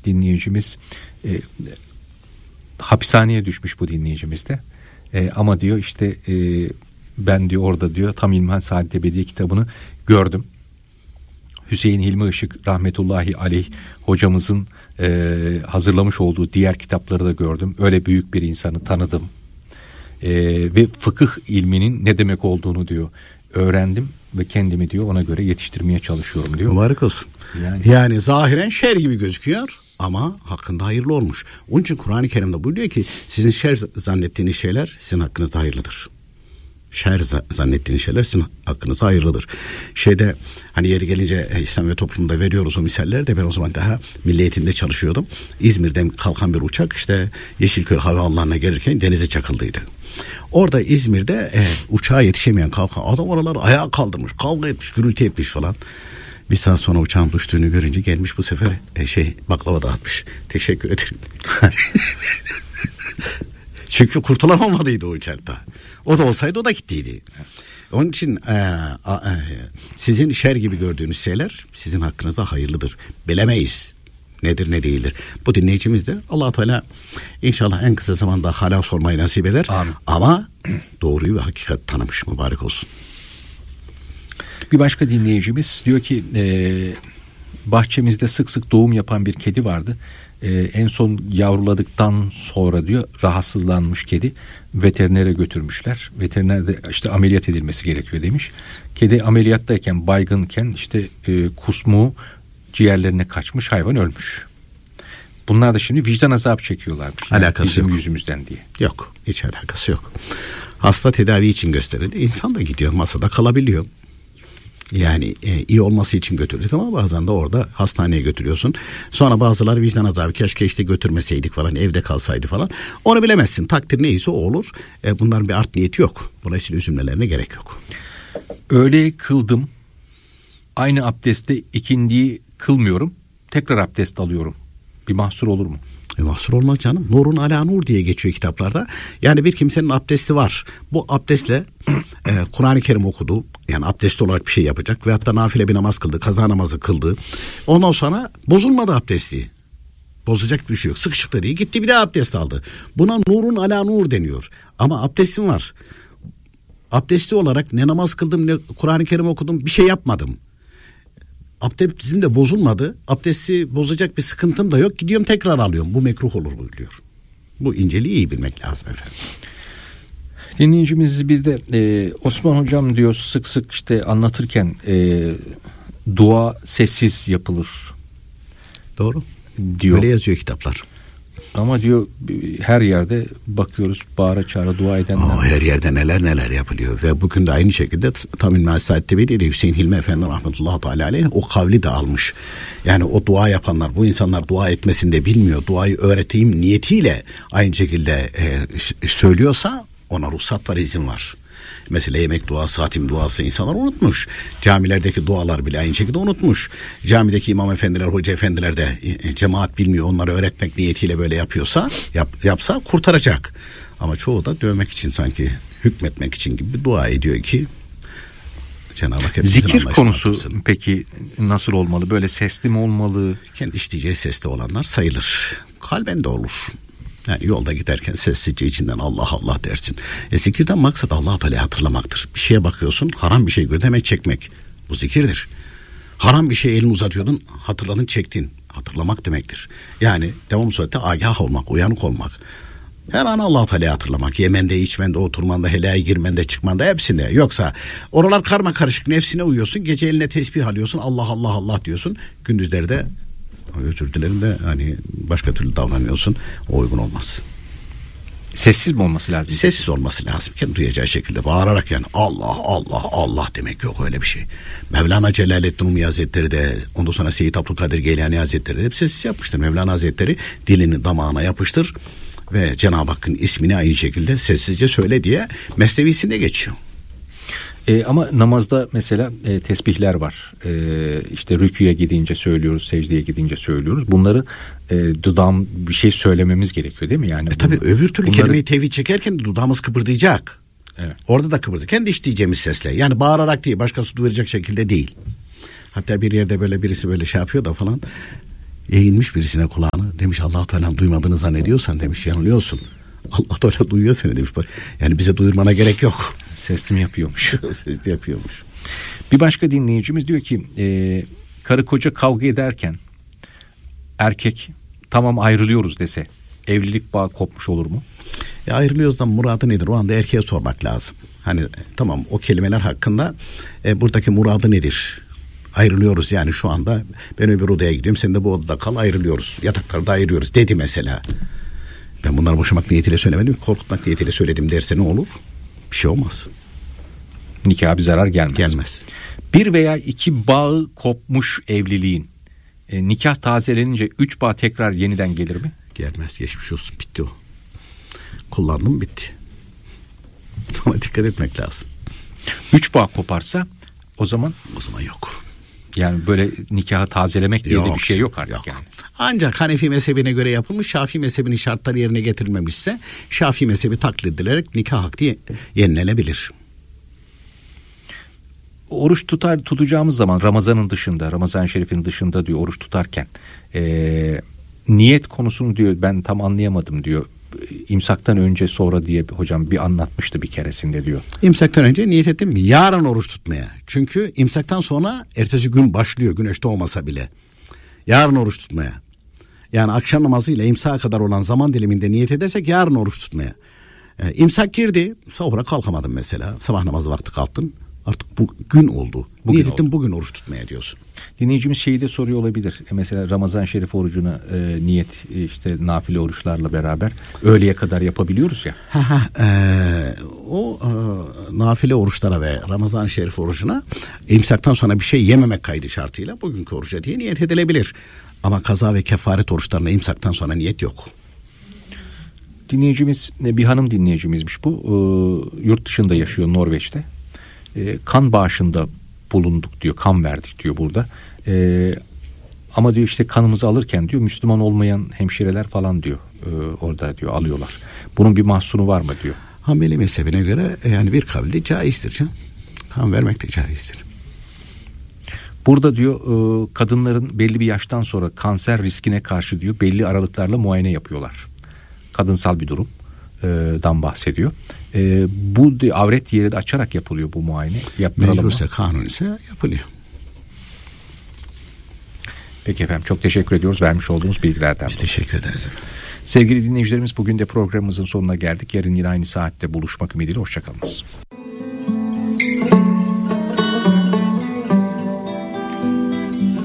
dinleyicimiz. Hapishaneye düşmüş bu dinleyicimiz de. Ama diyor işte ben diyor orada diyor Tam İlmihal Saadet Ebedi kitabını gördüm. Hüseyin Hilmi Işık rahmetullahi aleyh hocamızın hazırlamış olduğu diğer kitapları da gördüm. Öyle büyük bir insanı tanıdım. Ve fıkıh ilminin ne demek olduğunu diyor öğrendim ve kendimi diyor ona göre yetiştirmeye çalışıyorum diyor. Mübarek olsun. Yani zahiren şer gibi gözüküyor ama hakkında hayırlı olmuş. Onun için Kur'an-ı Kerim'de buyuruyor ki sizin şer zannettiğiniz şeyler sizin hakkınızda hayırlıdır. Şer zannettiğiniz şeyler sizin hakkınızda hayırlıdır. Hani yeri gelince İslam ve toplumda veriyoruz o misalleri de ben o zaman daha milli eğitimde çalışıyordum. İzmir'den kalkan bir uçak işte Yeşilköy havaalanına gelirken denize çakıldıydı. Orada İzmir'de uçağa yetişemeyen kalkan adam oraları ayağa kaldırmış, kavga etmiş, gürültü etmiş falan. Bir saat sonra uçağın düştüğünü görünce gelmiş bu sefer baklava dağıtmış. Teşekkür ederim. Çünkü kurtulamamadıydı o uçakta. O da olsaydı o da gittiydi. Onun için sizin şer gibi gördüğünüz şeyler sizin hakkınızda hayırlıdır. Bilemeyiz. Nedir ne değildir. Bu dinleyicimiz de Allah-u Teala inşallah en kısa zamanda hala sormayı nasip eder. Amin. Ama doğruyu ve hakikati tanımış, mübarek olsun. Bir başka dinleyicimiz diyor ki bahçemizde sık sık doğum yapan bir kedi vardı. En son yavruladıktan sonra diyor rahatsızlanmış kedi. Veterinere götürmüşler. Veteriner de işte ameliyat edilmesi gerekiyor demiş. Kedi ameliyattayken baygınken işte kusmuğu ciğerlerine kaçmış, hayvan ölmüş. Bunlar da şimdi vicdan azabı çekiyorlarmış. Alakası bizim yok. yüzümüzden diye. Yok, hiç alakası yok. Hasta tedavi için gösterildi. İnsan da gidiyor, masada kalabiliyor. Yani iyi olması için götürdük ama bazen de orada hastaneye götürüyorsun. Sonra bazıları vicdan azabı, keşke işte götürmeseydik falan, evde kalsaydı falan. Onu bilemezsin. Takdir neyse o olur. Bunların bir art niyeti yok. Dolayısıyla üzülmelerine gerek yok. Öğleyi kıldım. Aynı abdestte ikindiyi kılmıyorum. Tekrar abdest alıyorum. Bir mahsur olur mu? Mahsur olmaz canım. Nurun ala nur diye geçiyor kitaplarda. Yani bir kimsenin abdesti var. Bu abdestle Kur'an-ı Kerim okudu. Yani abdestli olarak bir şey yapacak. Veyahut da nafile bir namaz kıldı. Kaza namazı kıldı. Ondan sonra bozulmadı abdesti. Bozacak bir şey yok. Sıkışıkta değil. Gitti bir daha abdest aldı. Buna nurun ala nur deniyor. Ama abdestim var. Abdestli olarak ne namaz kıldım ne Kur'an-ı Kerim okudum. Bir şey yapmadım. Abdestim de bozulmadı. Abdesti bozacak bir sıkıntım da yok. Gidiyorum tekrar alıyorum. Bu mekruh olur buyuruyor. Bu inceliği iyi bilmek lazım efendim. Dinleyicimiz bir de Osman hocam diyor sık sık işte anlatırken dua sessiz yapılır. Doğru. Diyor. Öyle yazıyor kitaplar. Ama diyor her yerde bakıyoruz bağıra çağıra dua edenler. Her yerde neler yapılıyor ve bugün de aynı şekilde Tam İlmihal Saadet Ebedi ile Hüseyin Hilmi Efendi rahmetullahi teala aleyh o kavli de almış. Yani o dua yapanlar, bu insanlar dua etmesini de bilmiyor. Duayı öğreteyim niyetiyle aynı şekilde söylüyorsa ona ruhsat var, izin var. Mesela yemek duası, hatim duası insanlar unutmuş. Camilerdeki dualar bile aynı şekilde unutmuş. Camideki imam efendiler, hoca efendiler de cemaat bilmiyor. Onları öğretmek niyetiyle böyle yapıyorsa, yapsa kurtaracak. Ama çoğu da dövmek için sanki hükmetmek için gibi bir dua ediyor ki Cenab-ı Hak zikir konusu yaptırsın. Peki nasıl olmalı? Böyle sesli mi olmalı? Kendi işleyeceği sesli olanlar sayılır. Kalben de olur. Yani yolda giderken sessizce içinden Allah Allah dersin. Zikirden maksat Allah-u Teala'yı hatırlamaktır. Bir şeye bakıyorsun, haram bir şey gördün hemen çekmek. Bu zikirdir. Haram bir şey elini uzatıyordun, hatırladın çektin. Hatırlamak demektir. Yani devam surette agah olmak, uyanık olmak. Her an Allah-u Teala'yı hatırlamak. Yemende, içmende, oturmanda, helaya girmende, çıkmanda hepsinde. Yoksa oralar karma karışık, nefsine uyuyorsun. Gece eline tesbih alıyorsun. Allah Allah Allah diyorsun. Gündüzleri de özür dilerim de hani başka türlü davranıyorsun. O uygun olmaz. Sessiz mi olması lazım? Sessiz olması lazım. Kendi duyacağı şekilde bağırarak yani Allah Allah Allah demek yok öyle bir şey. Mevlana Celaleddin Rumi Hazretleri de ondan sonra Seyyid Abdülkadir Geylani Hazretleri de hep sessiz yapmıştır. Mevlana Hazretleri dilini damağına yapıştır ve Cenab-ı Hakk'ın ismini aynı şekilde sessizce söyle diye mesnevisinde geçiyor. Ama namazda mesela tesbihler var. İşte rüküye gidince söylüyoruz, secdeye gidince söylüyoruz. Bunları dudağım bir şey söylememiz gerekiyor değil mi? Yani tabii öbür türlü kelimeyi tevhid çekerken dudağımız kıpırdayacak. Evet. Orada da kıpırdayacak. Kendi işleyeceğimiz sesle. Yani bağırarak değil, başkası duyacak şekilde değil. Hatta bir yerde böyle birisi böyle şey yapıyor da falan. Eğilmiş birisine kulağını, demiş Allah-u Teala duymadığını zannediyorsan demiş yanılıyorsun. Allah Teala duyuyor seni demiş. Yani bize duyurmana gerek yok. Sesli mi yapıyormuş? Sesli yapıyormuş. Bir başka dinleyicimiz diyor ki karı koca kavga ederken erkek tamam ayrılıyoruz dese evlilik bağı kopmuş olur mu? Ayrılıyoruzdan muradı nedir? O anda erkeğe sormak lazım. Hani tamam o kelimeler hakkında buradaki muradı nedir? Ayrılıyoruz yani şu anda ben öbür odaya gidiyorum, sen de bu odada kal, ayrılıyoruz. Yataklarda ayırıyoruz dedi mesela. Ben bunları boşamak niyetiyle söylemedim, korkutmak niyetiyle söyledim derse ne olur? Bir şey olmaz. Nikaha bir zarar gelmez. Gelmez. Bir veya iki bağı kopmuş evliliğin nikah tazelenince 3 bağ tekrar yeniden gelir mi? Gelmez, geçmiş olsun, bitti o. Kullandım, bitti. Ama dikkat etmek lazım. 3 bağ koparsa o zaman yok. Yani böyle nikahı tazelemek diye de bir şey yok artık yani. Ancak Hanefi mezhebine göre yapılmış, Şafii mezhebinin şartları yerine getirilmemişse Şafii mezhebi taklit edilerek nikah hakkı yenilenebilir. Oruç tutacağımız zaman Ramazan'ın dışında, Ramazan-ı Şerif'in dışında diyor oruç tutarken niyet konusunu diyor ben tam anlayamadım diyor. İmsaktan önce sonra diye hocam bir anlatmıştı bir keresinde diyor. İmsaktan önce niyet ettim mi? Yarın oruç tutmaya. Çünkü imsaktan sonra ertesi gün başlıyor, güneş doğmasa bile. Yarın oruç tutmaya. Yani akşam namazı ile imsağa kadar olan zaman diliminde niyet edersek yarın oruç tutmaya. İmsak girdi, sahura kalkamadın mesela. Sabah namazı vakti kalktın. Artık bu gün oldu. Niyet ettim bugün oruç tutmaya diyorsun. Dinleyicimiz şeyi de soruyor olabilir. Mesela Ramazan-ı Şerif orucuna niyet işte nafile oruçlarla beraber öğleye kadar yapabiliyoruz ya. Nafile oruçlara ve Ramazan-ı Şerif orucuna imsaktan sonra bir şey yememek kaydı şartıyla bugünkü oruca diye niyet edilebilir. Ama kaza ve kefaret oruçlarına imsaktan sonra niyet yok. Dinleyicimiz bir hanım dinleyicimizmiş bu. Yurt dışında yaşıyor, Norveç'te. Kan bağışında bulunduk diyor, kan verdik diyor burada. Ama diyor işte kanımızı alırken diyor Müslüman olmayan hemşireler falan diyor orada diyor alıyorlar. Bunun bir mahsuru var mı diyor. Hanbeli mezhebine göre yani bir kavli caizdir canım. Kan vermek de caizdir. Burada diyor kadınların belli bir yaştan sonra kanser riskine karşı diyor belli aralıklarla muayene yapıyorlar. Kadınsal bir durumdan bahsediyor. Bu avret yeri de açarak yapılıyor bu muayene. Mecbursa, kanun ise yapılıyor. Peki efendim, çok teşekkür ediyoruz vermiş olduğunuz bilgilerden. Biz teşekkür ederiz efendim. Sevgili dinleyicilerimiz, bugün de programımızın sonuna geldik. Yarın yine aynı saatte buluşmak ümidiyle hoşçakalınız.